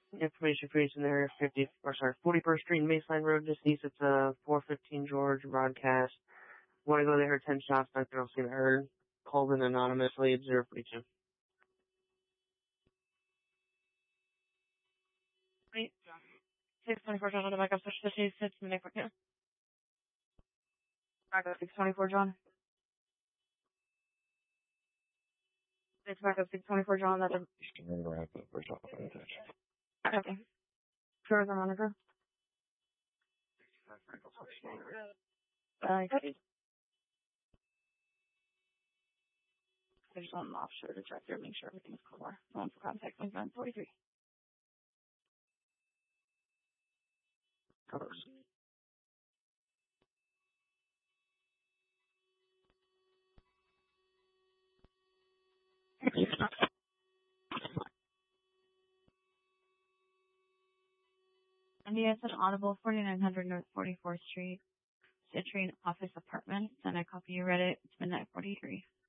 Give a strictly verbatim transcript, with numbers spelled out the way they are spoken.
Information for each in the area fifty, or sorry, forty-first Street and Maceline Road, just east of the four fifteen George broadcast. Want to go there, ten shots, but I don't see the heard. Called in anonymously at zero forty-two. Wait, six twenty-four John on the backup switch to two six minute quick now. Backup six twenty-four John. Six backup six twenty-four John, that's a... Eastern wrap up or top of attention. Okay. Sure, the monitor. Uh, copy. I just want an offshore to check there, make sure everything's clear. Going for contact link nine forty-three. Covers. M D S and Audible, forty-nine hundred North forty-fourth Street, Citrine Office Apartments, and I copy you read it. It's midnight forty-three.